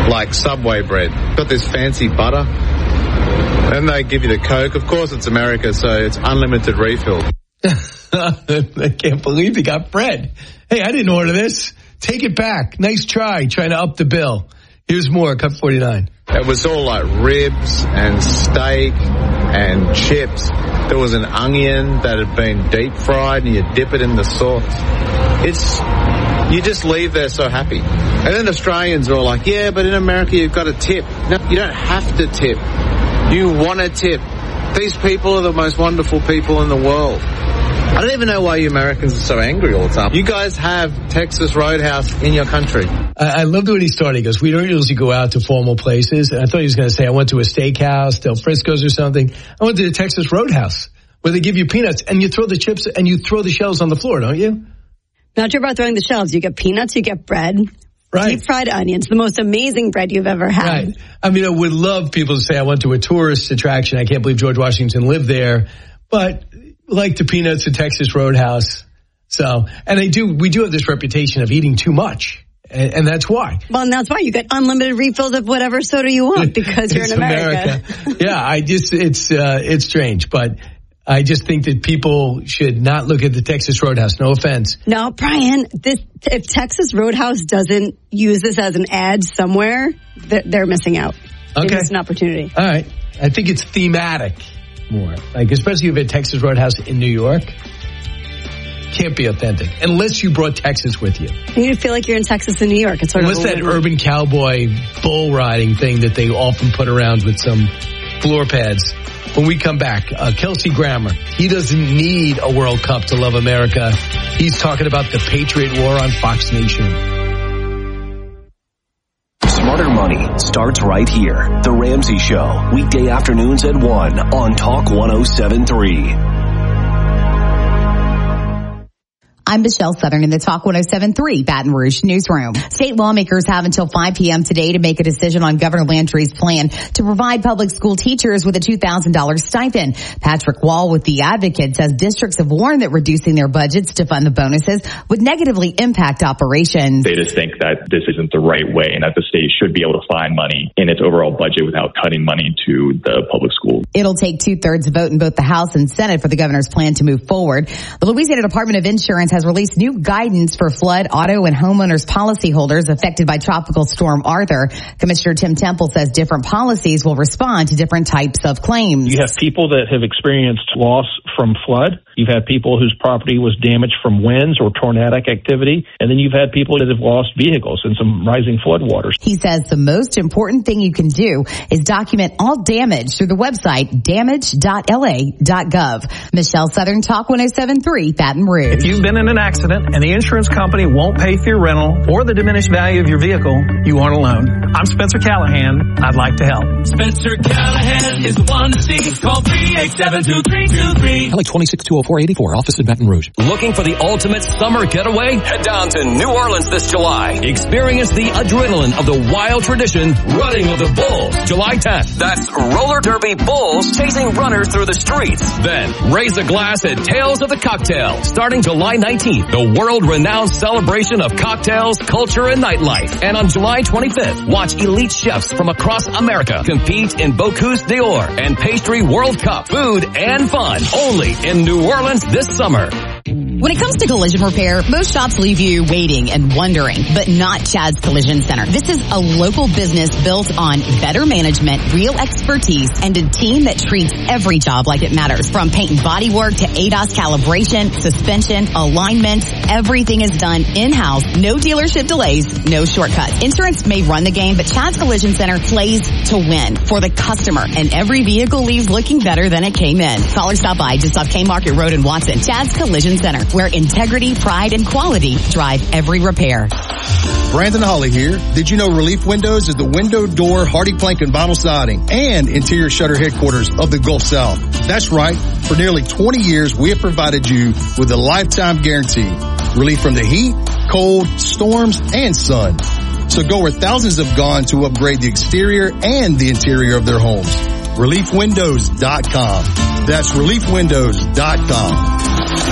like Subway bread. Got this fancy butter. Then they give you the Coke. Of course, it's America, so it's unlimited refill. I can't believe he got bread. Hey, I didn't order this. Take it back. Nice try trying to up the bill. Here's more, Cup 49. It was all like ribs and steak and chips. There was an onion that had been deep fried and you dip it in the sauce. You just leave there so happy. And then Australians are all like, yeah, but in America you've got to tip. No, you don't have to tip. You want to tip. These people are the most wonderful people in the world. I don't even know why you Americans are so angry all the time. You guys have Texas Roadhouse in your country. I love the way he started. He goes, we don't usually go out to formal places. And I thought he was going to say, I went to a steakhouse, Del Frisco's or something. I went to the Texas Roadhouse where they give you peanuts and you throw the chips and you throw the shells on the floor, don't you? Not sure about throwing the shells. You get peanuts, you get bread. Right. Deep fried onions, the most amazing bread you've ever had. Right. I mean, I would love people to say, I went to a tourist attraction. I can't believe George Washington lived there. But like the peanuts at Texas Roadhouse. So, and we do have this reputation of eating too much. And that's why. Well, and that's why you get unlimited refills of whatever soda you want because you're in America. Yeah, it's strange, but I just think that people should not look at the Texas Roadhouse. No offense. No, Brian, if Texas Roadhouse doesn't use this as an ad somewhere, they're missing out. Okay. It's an opportunity. All right. I think it's thematic more. Like, especially if you have Texas Roadhouse in New York. Can't be authentic. Unless you brought Texas with you. You feel like you're in Texas and New York. It's sort Unless that urban cowboy bull riding thing that they often put around with some floor pads. When we come back, Kelsey Grammer, he doesn't need a World Cup to love America. He's talking about the Patriot War on Fox Nation. Smarter Money starts right here. The Ramsey Show, weekday afternoons at 1 on Talk 107.3. I'm Michelle Southern in the Talk 107.3 Baton Rouge newsroom. State lawmakers have until 5 p.m. today to make a decision on Governor Landry's plan to provide public school teachers with a $2,000 stipend. Patrick Wall with The Advocate says districts have warned that reducing their budgets to fund the bonuses would negatively impact operations. They just think that this isn't the right way and that the state should be able to find money in its overall budget without cutting money to the public school. It'll take 2/3 vote in both the House and Senate for the governor's plan to move forward. The Louisiana Department of Insurance has released new guidance for flood, auto, and homeowners policyholders affected by Tropical Storm Arthur. Commissioner Tim Temple says different policies will respond to different types of claims. You have people that have experienced loss from flood. You've had people whose property was damaged from winds or tornadic activity. And then you've had people that have lost vehicles in some rising flood waters. He says the most important thing you can do is document all damage through the website damage.la.gov. Michelle Southern, Talk 107.3 Baton Rouge. If you've been in an accident and the insurance company won't pay for your rental or the diminished value of your vehicle, you aren't alone. I'm Spencer Callahan. I'd like to help. Spencer Callahan is the one to see. Call 387-2323. Like 26-204-84, office in Baton Rouge. Looking for the ultimate summer getaway? Head down to New Orleans this July. Experience the adrenaline of the wild tradition, running of the bulls. July 10th. That's roller derby bulls chasing runners through the streets. Then raise a glass at Tales of the Cocktail. Starting July 19th, the world-renowned celebration of cocktails, culture, and nightlife. And on July 25th, watch elite chefs from across America compete in Bocuse d'Or and Pastry World Cup. Food and fun. Only in New Orleans this summer. When it comes to collision repair, most shops leave you waiting and wondering, but not Chad's Collision Center. This is a local business built on better management, real expertise, and a team that treats every job like it matters. From paint and body work to ADAS calibration, suspension, alignment, everything is done in-house. No dealership delays, no shortcuts. Insurance may run the game, but Chad's Collision Center plays to win for the customer, and every vehicle leaves looking better than it came in. Call or stop by just off K Market Road in Watson. Chad's Collision Center, where integrity, pride, and quality drive every repair. Brandon Holly here. Did you know Relief Windows is the window, door, hardy plank, and vinyl siding and interior shutter headquarters of the Gulf South? That's right. For nearly 20 years, we have provided you with a lifetime guarantee. Relief from the heat, cold, storms, and sun. So go where thousands have gone to upgrade the exterior and the interior of their homes. ReliefWindows.com. That's ReliefWindows.com.